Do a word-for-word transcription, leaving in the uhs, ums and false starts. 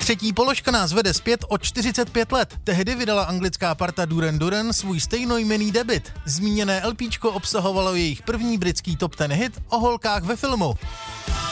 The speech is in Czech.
Třetí položka nás vede zpět o čtyřicet pět let. Tehdy vydala anglická parta Duran Duran svůj stejnojmenný debut. Zmíněné LPčko obsahovalo jejich první britský top ten hit o holkách ve filmu.